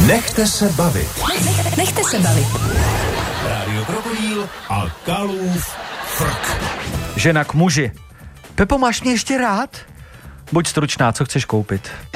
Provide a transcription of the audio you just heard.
Nechte se bavit. Nechte se bavit. Rádio Krokodýl a Kalův frk. Žena k muži. Pepo, máš mě ještě rád? Buď stručná, co chceš koupit?